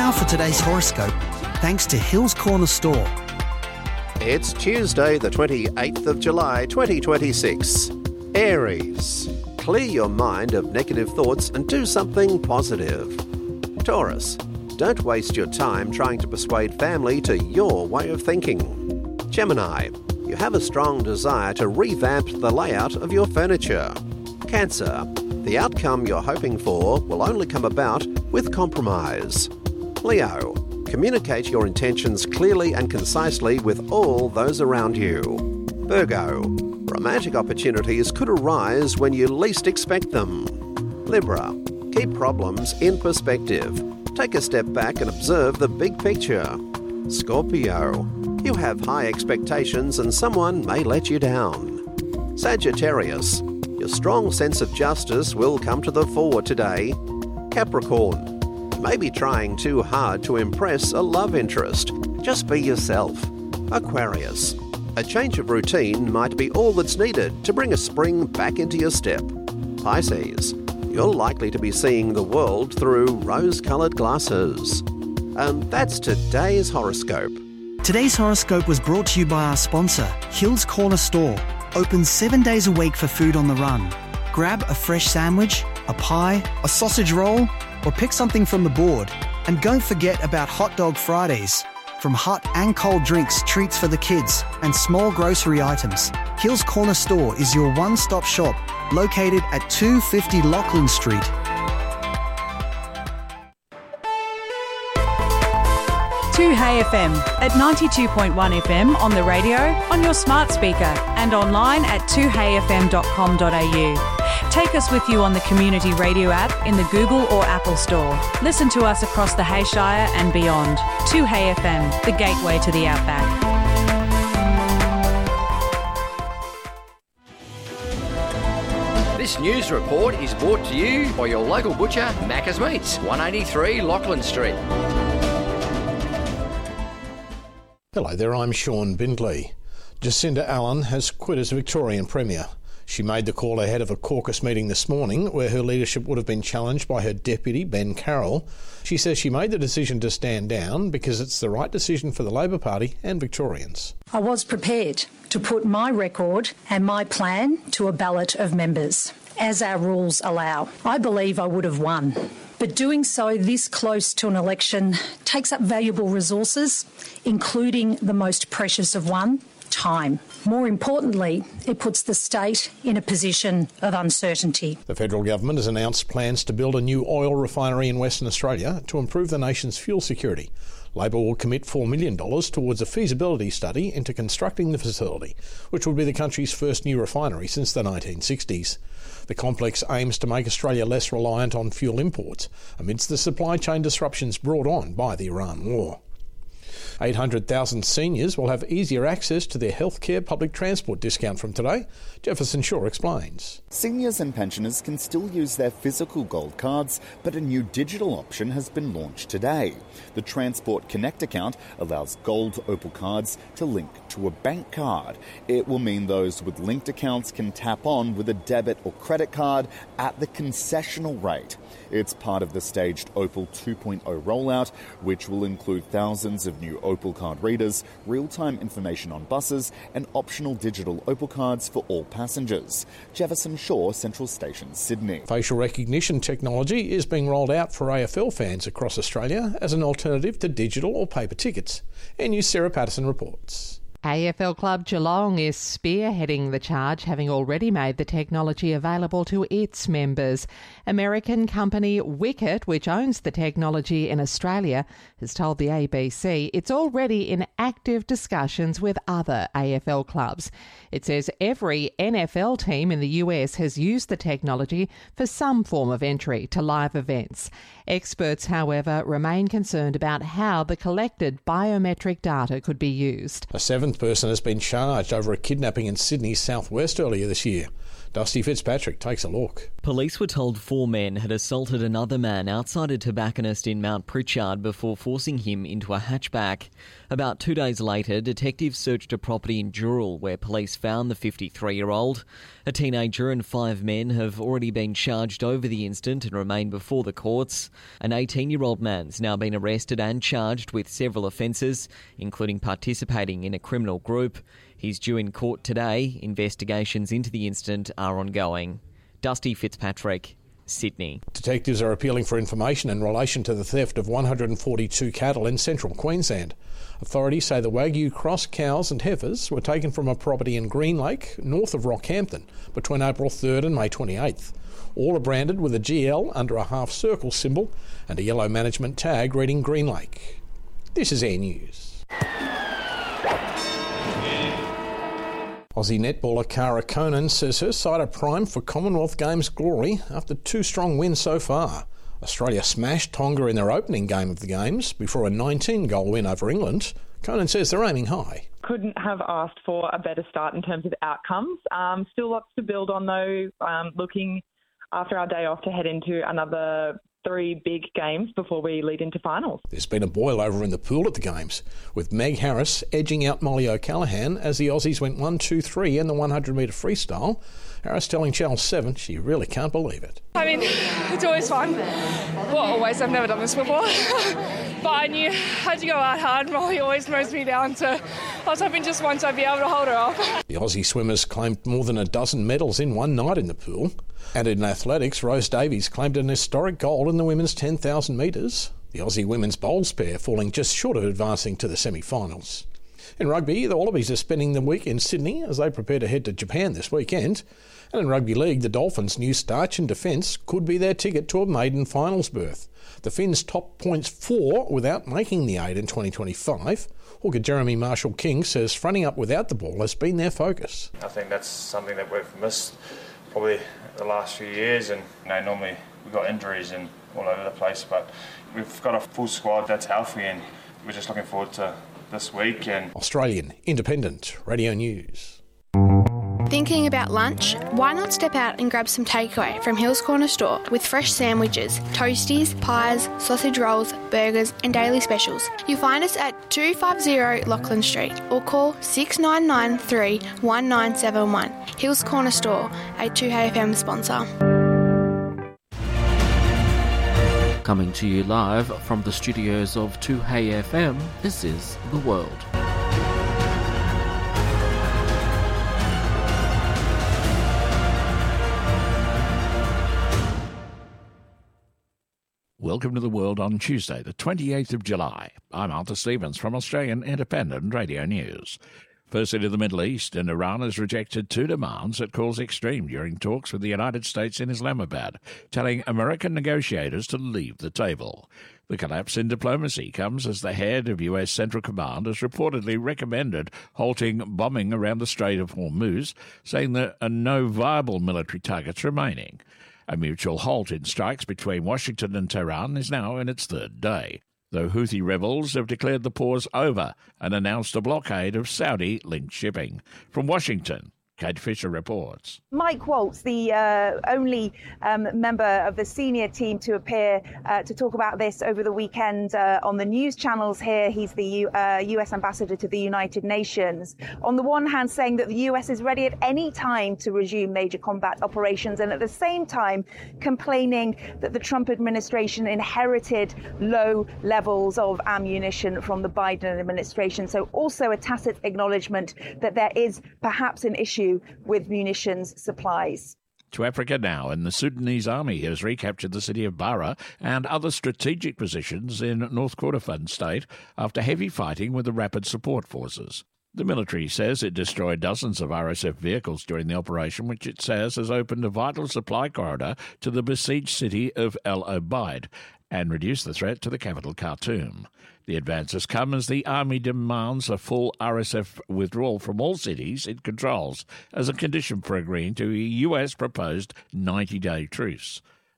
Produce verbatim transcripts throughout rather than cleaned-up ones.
Now for today's horoscope, thanks to Hills Corner Store. It's Tuesday, the twenty-eighth of July, twenty twenty-six. Aries. Clear your mind of negative thoughts and do something positive. Taurus. Don't waste your time trying to persuade family to your way of thinking. Gemini. You have a strong desire to revamp the layout of your furniture. Cancer. The outcome you're hoping for will only come about with compromise. Leo. Communicate your intentions clearly and concisely with all those around you. Virgo. Romantic opportunities could arise when you least expect them. Libra. Keep problems in perspective. Take a step back and observe the big picture. Scorpio. You have high expectations and someone may let you down. Sagittarius. Your strong sense of justice will come to the fore today. Capricorn. You may be trying too hard to impress a love interest. Just be yourself. Aquarius. A change of routine might be all that's needed to bring a spring back into your step. Pisces. You're likely to be seeing the world through rose-coloured glasses. And that's today's horoscope. Today's horoscope was brought to you by our sponsor, Hills Corner Store. Open seven days a week for food on the run. Grab a fresh sandwich, a pie, a sausage roll, or pick something from the board. And don't forget about Hot Dog Fridays. From hot and cold drinks, treats for the kids, and small grocery items, Hills Corner Store is your one-stop shop, located at two fifty Lachlan Street. two Hey F M at ninety-two point one F M on the radio, on your smart speaker and online at two hey f m dot com dot a u. Take us with you on the Community Radio app in the Google or Apple Store. Listen to us across the Hayshire and beyond. two Hey F M, the gateway to the outback. This news report is brought to you by your local butcher, Macca's Meats, one eighty-three Lachlan Street. Hello there, I'm Sean Bindley. Jacinda Allen has quit as Victorian Premier. She made the call ahead of a caucus meeting this morning where her leadership would have been challenged by her deputy, Ben Carroll. She says she made the decision to stand down because it's the right decision for the Labor Party and Victorians. I was prepared to put my record and my plan to a ballot of members, as our rules allow. I believe I would have won. But doing so this close to an election takes up valuable resources, including the most precious of one, time. More importantly, it puts the state in a position of uncertainty. The federal government has announced plans to build a new oil refinery in Western Australia to improve the nation's fuel security. Labor will commit four million dollars towards a feasibility study into constructing the facility, which would be the country's first new refinery since the nineteen sixties. The complex aims to make Australia less reliant on fuel imports amidst the supply chain disruptions brought on by the Iran war. eight hundred thousand seniors will have easier access to their healthcare public transport discount from today. Jefferson Shaw explains. Seniors and pensioners can still use their physical gold cards, but a new digital option has been launched today. The Transport Connect account allows gold Opal cards to link to a bank card. It will mean those with linked accounts can tap on with a debit or credit card at the concessional rate. It's part of the staged Opal two point oh rollout, which will include thousands of new Opal card readers, real-time information on buses, and optional digital Opal cards for all passengers. Jefferson Shaw, Central Station, Sydney. Facial recognition technology is being rolled out for A F L fans across Australia as an alternative to digital or paper tickets. N News Sarah Patterson reports. A F L Club Geelong is spearheading the charge, having already made the technology available to its members. American company Wicket, which owns the technology in Australia, has told the A B C it's already in active discussions with other A F L clubs. It says every N F L team in the U S has used the technology for some form of entry to live events. Experts, however, remain concerned about how the collected biometric data could be used. A seventh person has been charged over a kidnapping in Sydney's southwest earlier this year. Dusty Fitzpatrick takes a look. Police were told four men had assaulted another man outside a tobacconist in Mount Pritchard before forcing him into a hatchback. About two days later, detectives searched a property in Dural where police found the fifty-three-year-old. A teenager and five men have already been charged over the incident and remain before the courts. An eighteen-year-old man's now been arrested and charged with several offences, including participating in a criminal group. He's due in court today. Investigations into the incident are ongoing. Dusty Fitzpatrick, Sydney. Detectives are appealing for information in relation to the theft of one hundred forty-two cattle in central Queensland. Authorities say the Wagyu cross cows and heifers were taken from a property in Green Lake, north of Rockhampton, between April third and May twenty-eighth. All are branded with a G L under a half-circle symbol and a yellow management tag reading Green Lake. This is Air News. Aussie netballer Cara Conan says her side are primed for Commonwealth Games glory after two strong wins so far. Australia smashed Tonga in their opening game of the Games before a nineteen-goal win over England. Conan says they're aiming high. Couldn't have asked for a better start in terms of outcomes. Um, still lots to build on though, um, looking after our day off to head into another three big games before we lead into finals. There's been a boil over in the pool at the Games, with Meg Harris edging out Molly O'Callaghan as the Aussies went one two three in the one hundred metre freestyle. Harris telling Channel seven she really can't believe it. I mean, it's always fun. Well, always. I've never done this before. But I knew I had to go out hard. Molly always mows me down, so I was hoping just once I'd be able to hold her off. The Aussie swimmers claimed more than a dozen medals in one night in the pool. And in athletics, Rose Davies claimed an historic gold in the women's ten thousand metres. The Aussie women's bowls pair falling just short of advancing to the semi-finals. In rugby, the Wallabies are spending the week in Sydney as they prepare to head to Japan this weekend. And in rugby league, the Dolphins' new starch in defence could be their ticket to a maiden finals berth. The Finns top points four without making the eight in twenty twenty-five. Hooker Jeremy Marshall-King says fronting up without the ball has been their focus. I think that's something that we've missed probably the last few years, and you know, normally we've got injuries and all over the place, but we've got a full squad that's healthy, and we're just looking forward to this week. And Australian Independent Radio News. Thinking about lunch? Why not step out and grab some takeaway from Hills Corner Store with fresh sandwiches, toasties, pies, sausage rolls, burgers and daily specials. You'll find us at two fifty Lachlan Street or call six nine nine three, one nine seven one. Hills Corner Store, a two H F M sponsor. Coming to you live from the studios of two H F M, this is The World. Welcome to The World on Tuesday, the twenty-eighth of July. I'm Arthur Stevens from Australian Independent Radio News. Firstly to the Middle East, and Iran has rejected two demands it calls extreme during talks with the United States in Islamabad, telling American negotiators to leave the table. The collapse in diplomacy comes as the head of U S Central Command has reportedly recommended halting bombing around the Strait of Hormuz, saying there are no viable military targets remaining. A mutual halt in strikes between Washington and Tehran is now in its third day, though Houthi rebels have declared the pause over and announced a blockade of Saudi-linked shipping. From Washington, Kate Fisher reports. Mike Waltz, the uh, only um, member of the senior team to appear uh, to talk about this over the weekend uh, on the news channels here. He's the U- uh, U S ambassador to the United Nations. On the one hand, saying that the U S is ready at any time to resume major combat operations, and at the same time complaining that the Trump administration inherited low levels of ammunition from the Biden administration. So also a tacit acknowledgement that there is perhaps an issue with munitions supplies. To Africa now, and the Sudanese army has recaptured the city of Bara and other strategic positions in North Kordofan state after heavy fighting with the Rapid Support Forces. The military says it destroyed dozens of R S F vehicles during the operation, which it says has opened a vital supply corridor to the besieged city of El Obeid and reduced the threat to the capital, Khartoum. The advances come as the army demands a full R S F withdrawal from all cities it controls as a condition for agreeing to a U S proposed ninety-day truce.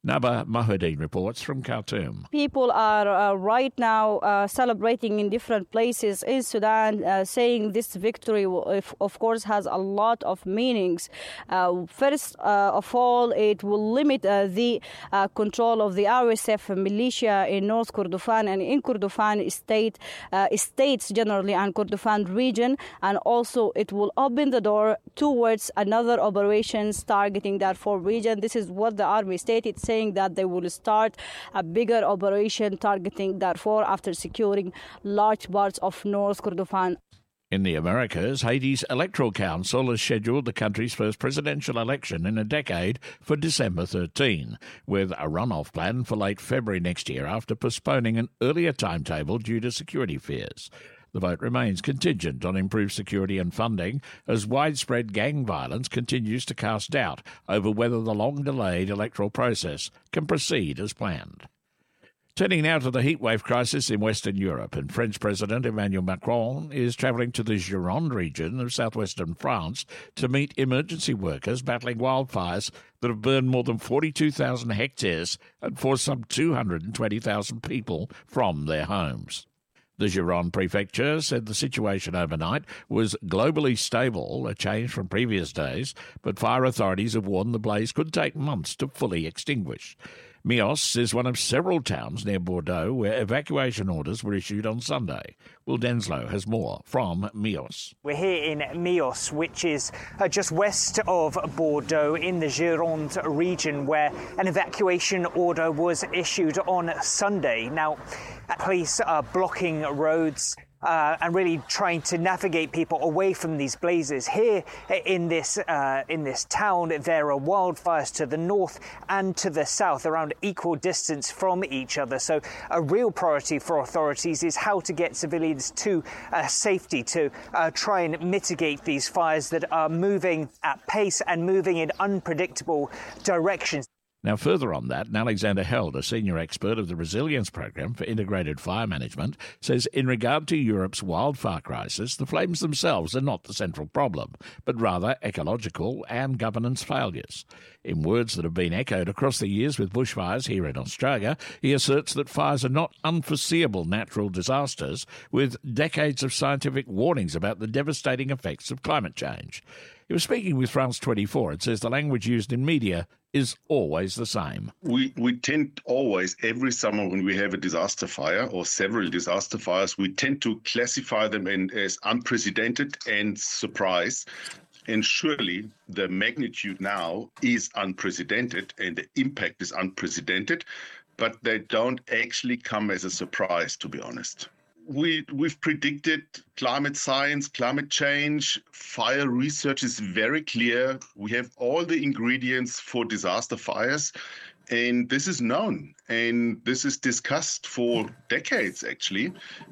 Naba Mahudeen reports from Khartoum. People are uh, right now uh, celebrating in different places in Sudan, uh, saying this victory, of, of course, has a lot of meanings. Uh, first uh, of all, it will limit uh, the uh, control of the R S F militia in North Kordofan and in Kordofan state, uh, states generally, and Kordofan region, and also it will open the door towards another operations targeting Darfur region. This is what the army stated, saying that they will start a bigger operation targeting Darfur after securing large parts of North Kordofan. In the Americas, Haiti's Electoral Council has scheduled the country's first presidential election in a decade for December thirteenth, with a runoff plan for late February next year after postponing an earlier timetable due to security fears. The vote remains contingent on improved security and funding as widespread gang violence continues to cast doubt over whether the long-delayed electoral process can proceed as planned. Turning now to the heatwave crisis in Western Europe, and French President Emmanuel Macron is travelling to the Gironde region of southwestern France to meet emergency workers battling wildfires that have burned more than forty-two thousand hectares and forced some two hundred twenty thousand people from their homes. The Gironde prefecture said the situation overnight was globally stable, a change from previous days, but fire authorities have warned the blaze could take months to fully extinguish. Mios is one of several towns near Bordeaux where evacuation orders were issued on Sunday. Will Denslow has more from Mios. We're here in Mios, which is uh, just west of Bordeaux in the Gironde region, where an evacuation order was issued on Sunday. Now, police are blocking roads Uh, and really trying to navigate people away from these blazes. Here in this uh, in this town, there are wildfires to the north and to the south, around equal distance from each other. So a real priority for authorities is how to get civilians to uh, safety, to uh, try and mitigate these fires that are moving at pace and moving in unpredictable directions. Now, further on that, Alexander Held, a senior expert of the Resilience Programme for Integrated Fire Management, says in regard to Europe's wildfire crisis, the flames themselves are not the central problem, but rather ecological and governance failures. In words that have been echoed across the years with bushfires here in Australia, he asserts that fires are not unforeseeable natural disasters, with decades of scientific warnings about the devastating effects of climate change. He was speaking with France twenty-four and says the language used in media is always the same. We we tend always, every summer when we have a disaster fire or several disaster fires, we tend to classify them in, as unprecedented and surprise. And surely the magnitude now is unprecedented and the impact is unprecedented, but they don't actually come as a surprise, to be honest. We, we've predicted climate science, climate change, fire research is very clear. We have all the ingredients for disaster fires, and this is known. And this is discussed for decades, actually.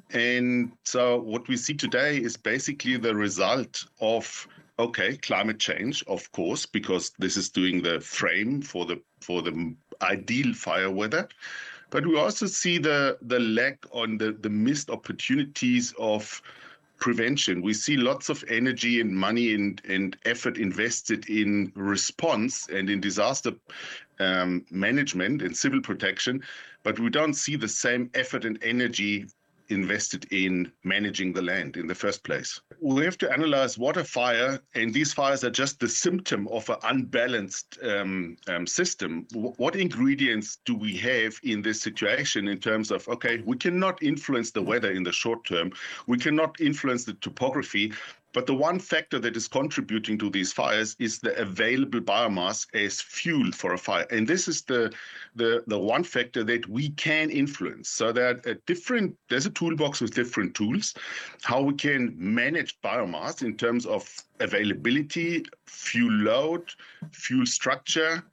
And so what we see today is basically the result of, okay, climate change, of course, because this is doing the frame for the for the ideal fire weather. But we also see the, the lack on the, the missed opportunities of prevention. We see lots of energy and money and, and effort invested in response and in disaster um, management and civil protection, but we don't see the same effort and energy invested in managing the land in the first place. We have to analyze what a fire, and these fires are just the symptom of an unbalanced um, um, system. W- what ingredients do we have in this situation in terms of, okay, we cannot influence the weather in the short term, we cannot influence the topography, but the one factor that is contributing to these fires is the available biomass as fuel for a fire. And this is the the, the one factor that we can influence. So there are a different, there's a toolbox with different tools, how we can manage biomass in terms of availability, fuel load, fuel structure,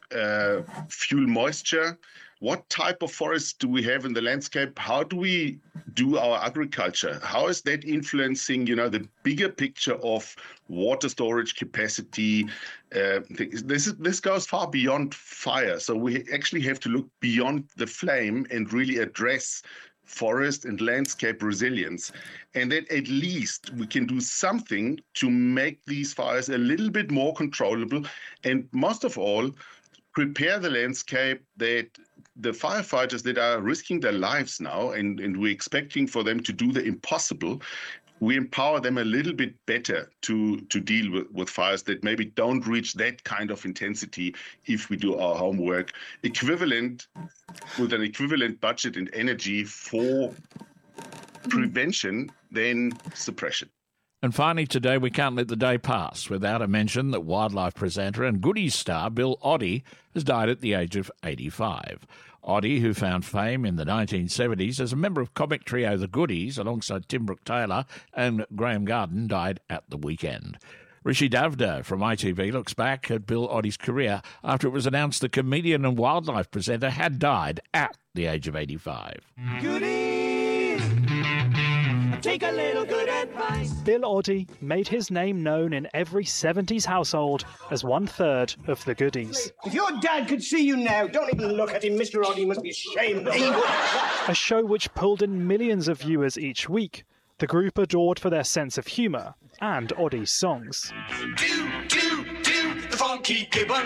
uh, fuel moisture. What type of forests do we have in the landscape? How do we do our agriculture? How is that influencing, you know, the bigger picture of water storage capacity? Uh, this is, this goes far beyond fire. So we actually have to look beyond the flame and really address forest and landscape resilience. And that at least we can do something to make these fires a little bit more controllable. And most of all, prepare the landscape that the firefighters that are risking their lives now, and, and we're expecting for them to do the impossible, we empower them a little bit better to, to deal with, with fires that maybe don't reach that kind of intensity if we do our homework, equivalent with an equivalent budget and energy for prevention than suppression. And finally today, we can't let the day pass without a mention that wildlife presenter and Goodies star Bill Oddie has died at the age of eighty-five. Oddie, who found fame in the nineteen seventies as a member of comic trio The Goodies alongside Tim Brooke-Taylor and Graham Garden, died at the weekend. Rishi Davda from I T V looks back at Bill Oddie's career after it was announced the comedian and wildlife presenter had died at the age of eighty-five. Goodies! Take a little good advice. Bill Oddie made his name known in every seventies household as one-third of the Goodies. If your dad could see you now, don't even look at him. Mister Oddie must be ashamed of you. A show which pulled in millions of viewers each week. The group adored for their sense of humour and Oddie's songs. Do, do, do, the Funky Gibbon.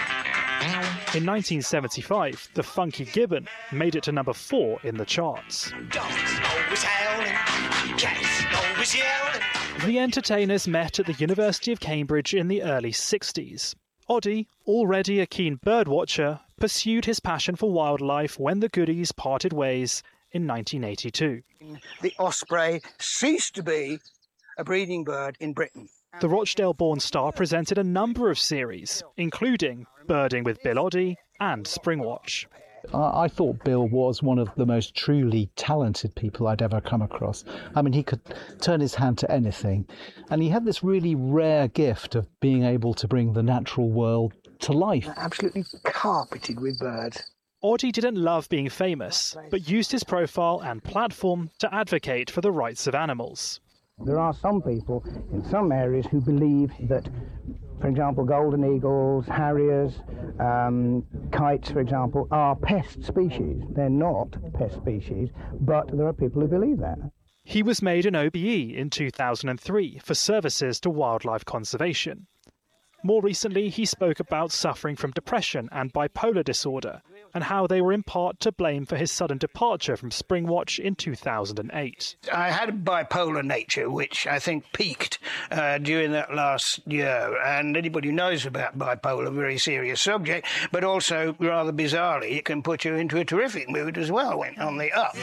In nineteen seventy-five, The Funky Gibbon made it to number four in the charts. Dogs always howling, cats always yelling. The entertainers met at the University of Cambridge in the early sixties. Oddie, already a keen birdwatcher, pursued his passion for wildlife when the Goodies parted ways in nineteen eighty-two. The osprey ceased to be a breeding bird in Britain. The Rochdale-born star presented a number of series, including Birding with Bill Oddie and Springwatch. I thought Bill was one of the most truly talented people I'd ever come across. I mean, he could turn his hand to anything. And he had this really rare gift of being able to bring the natural world to life. Absolutely carpeted with birds. Oddie didn't love being famous, but used his profile and platform to advocate for the rights of animals. There are some people in some areas who believe that, for example, golden eagles, harriers, um, kites, for example, are pest species. They're not pest species, but there are people who believe that. He was made an O B E in two thousand three for services to wildlife conservation. More recently, he spoke about suffering from depression and bipolar disorder, and how they were in part to blame for his sudden departure from Springwatch in two thousand eight. I had a bipolar nature, which I think peaked uh, during that last year. And anybody who knows about bipolar, a very serious subject, but also, rather bizarrely, it can put you into a terrific mood as well when on the up.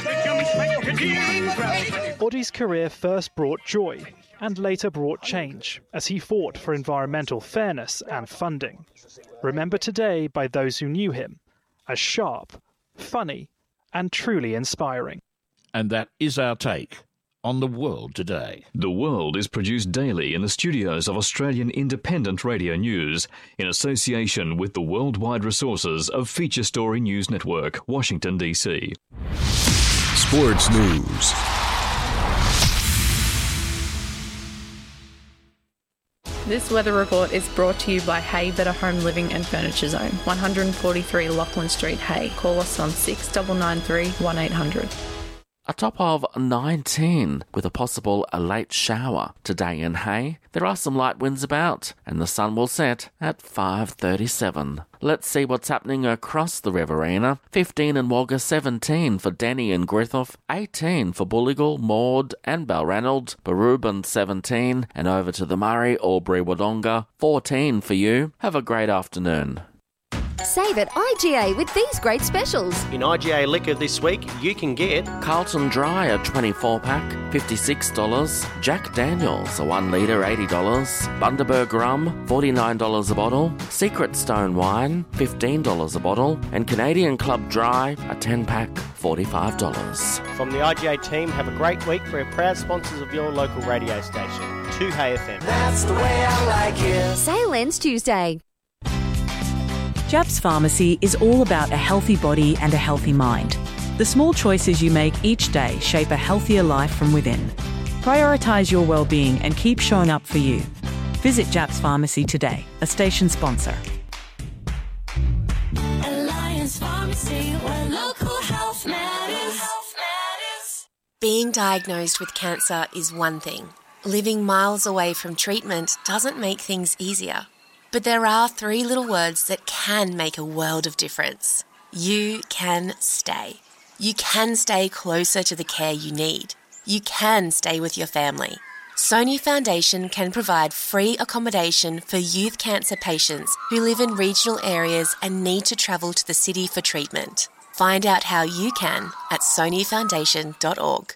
Oddie's career first brought joy, and later brought change, as he fought for environmental fairness and funding. Remembered today by those who knew him as sharp, funny, and truly inspiring. And that is our take on the world today. The World is produced daily in the studios of Australian Independent Radio News in association with the worldwide resources of Feature Story News Network, Washington, D C. Sports News. This weather report is brought to you by Hay Better Home Living and Furniture Zone, one forty-three Lachlan Street, Hay. Call us on six nine nine three, one eight hundred. A top of nineteen with a possible a late shower today in Hay. There are some light winds about and the sun will set at five thirty-seven. Let's see what's happening across the Riverina. fifteen in Wagga, seventeen for Denny and Griffith, eighteen for Bulligal, Maud and Balranald, Barubin seventeen, and over to the Murray, Albury, Wodonga, fourteen for you. Have a great afternoon. Save at I G A with these great specials. In I G A Liquor this week, you can get Carlton Dry, a twenty-four pack, fifty-six dollars. Jack Daniels, a one litre, eighty dollars. Bundaberg Rum, forty-nine dollars a bottle. Secret Stone Wine, fifteen dollars a bottle. And Canadian Club Dry, a ten pack, forty-five dollars. From the I G A team, have a great week. We're proud sponsors of your local radio station, two Hay F M. That's the way I like it. Sale ends Tuesday. Japs Pharmacy is all about a healthy body and a healthy mind. The small choices you make each day shape a healthier life from within. Prioritise your well-being and keep showing up for you. Visit Japs Pharmacy today, a station sponsor. Alliance Pharmacy, where local health matters. Being diagnosed with cancer is one thing. Living miles away from treatment doesn't make things easier. But there are three little words that can make a world of difference. You can stay. You can stay closer to the care you need. You can stay with your family. Sony Foundation can provide free accommodation for youth cancer patients who live in regional areas and need to travel to the city for treatment. Find out how you can at sony foundation dot org.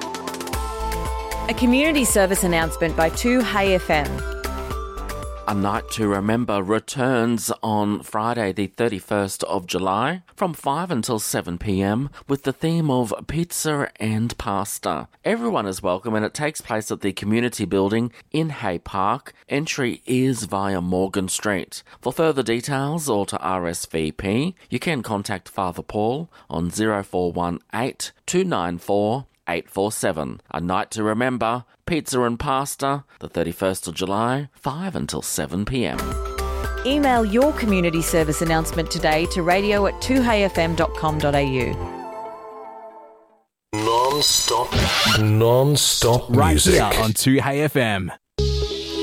A community service announcement by two Hey F M. A Night to Remember returns on Friday the thirty-first of July from five until seven p.m. with the theme of pizza and pasta. Everyone is welcome and it takes place at the community building in Hay Park. Entry is via Morgan Street. For further details or to R S V P, you can contact Father Paul on zero four one eight two nine four eight four seven. A Night to Remember, pizza and pasta, the thirty-first of July, five until seven p.m. Email your community service announcement today to radio at two hey f m dot com dot a u. Non-stop, non-stop right music. here on two Hey F M.